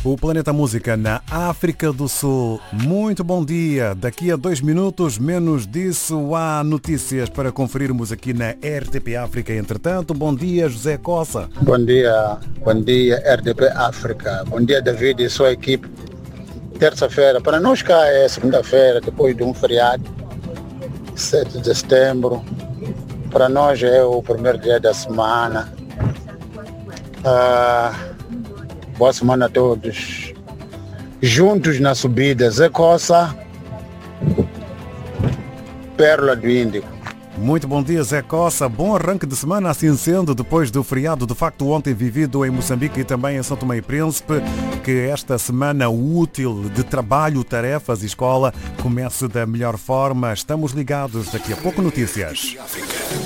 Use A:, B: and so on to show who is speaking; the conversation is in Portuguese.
A: O Planeta Música na África do Sul. Muito bom dia. Daqui a 2 minutos, menos disso, há notícias para conferirmos aqui na RTP África. Entretanto, bom dia, José Coça.
B: Bom dia RTP África. Bom dia, David e sua equipe. Terça-feira, para nós cá é segunda-feira, depois de um feriado, 7 de setembro. Para nós é o primeiro dia da semana. Boa semana a todos. Juntos na subida, Zé Coça, Pérola do Índico.
A: Muito bom dia, Zé Coça. Bom arranque de semana, assim sendo, depois do feriado de facto ontem vivido em Moçambique e também em São Tomé e Príncipe, que esta semana útil de trabalho, tarefas e escola comece da melhor forma. Estamos ligados, daqui a pouco notícias.